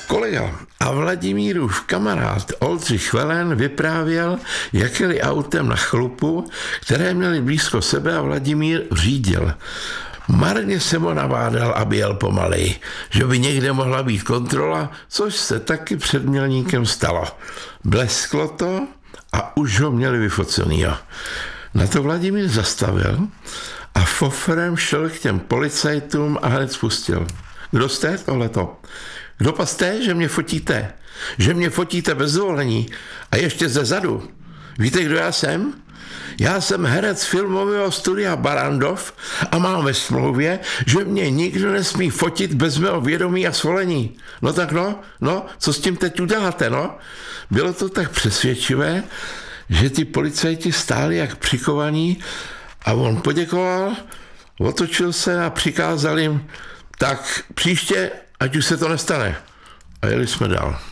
Kolega a Vladimírův kamarád Oldřich Velen vyprávěl, jak jeli autem na chalupu, které měli blízko sebe a Vladimír řídil. Marně se mu navádal, aby jel pomalej, že by někde mohla být kontrola, což se taky před Mělníkem stalo. Blesklo to a už ho měli vyfocenýho. Na to Vladimír zastavil a fofrem šel k těm policajtům a hned spustil. Kdo jste tohleto? Kdo pas jste, že mě fotíte? Že mě fotíte bez dovolení a ještě ze zadu. Víte, kdo já jsem? Já jsem herec filmového studia Barrandov a mám ve smlouvě, že mě nikdo nesmí fotit bez mého vědomí a svolení. No tak no, co s tím teď uděláte, no? Bylo to tak přesvědčivé, že ty policajti stáli jak přikovaní a on poděkoval, otočil se a přikázal jim, tak příště, ať už se to nestane. A jeli jsme dál.